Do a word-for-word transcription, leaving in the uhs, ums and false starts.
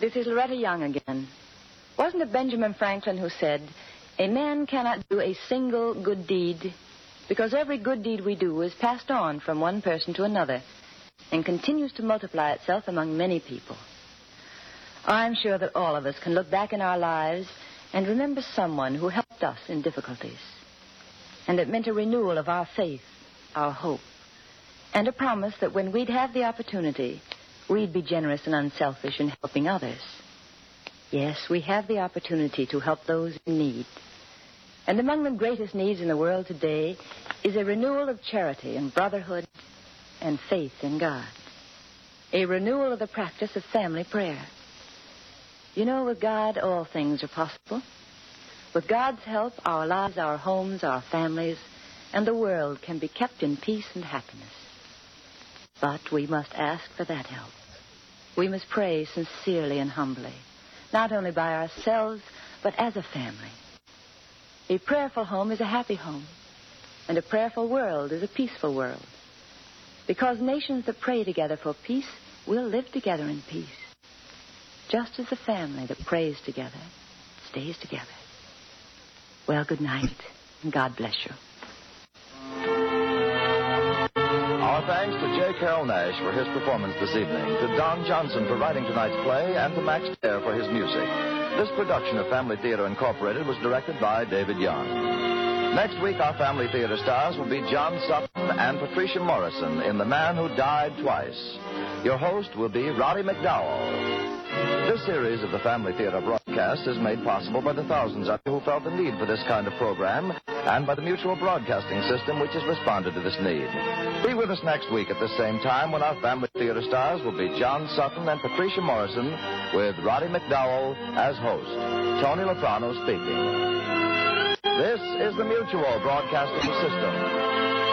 This is Loretta Young again. Wasn't it Benjamin Franklin who said, a man cannot do a single good deed because every good deed we do is passed on from one person to another and continues to multiply itself among many people. I'm sure that all of us can look back in our lives and remember someone who helped us in difficulties. And it meant a renewal of our faith, our hope, and a promise that when we'd have the opportunity, we'd be generous and unselfish in helping others. Yes, we have the opportunity to help those in need. And among the greatest needs in the world today is a renewal of charity and brotherhood and faith in God. A renewal of the practice of family prayer. You know, with God, all things are possible. With God's help, our lives, our homes, our families, and the world can be kept in peace and happiness. But we must ask for that help. We must pray sincerely and humbly, not only by ourselves, but as a family. A prayerful home is a happy home, and a prayerful world is a peaceful world. Because nations that pray together for peace will live together in peace, just as a family that prays together stays together. Well, good night, and God bless you. Our thanks to J. Carroll Nash for his performance this evening, to Don Johnson for writing tonight's play, and to Max Baer for his music. This production of Family Theater Incorporated was directed by David Young. Next week, our Family Theater stars will be John Sutton and Patricia Morrison in The Man Who Died Twice. Your host will be Roddy McDowell. This series of the Family Theater broadcast is made possible by the thousands of you who felt the need for this kind of program and by the Mutual Broadcasting System, which has responded to this need. Be with us next week at the same time when our Family Theater stars will be John Sutton and Patricia Morrison with Roddy McDowell as host. Tony Loprano speaking. This is the Mutual Broadcasting System.